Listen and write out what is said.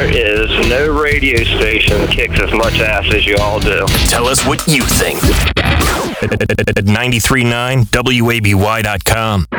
There is no radio station that kicks as much ass as you all do. Tell us what you think at 93.9WABY.com.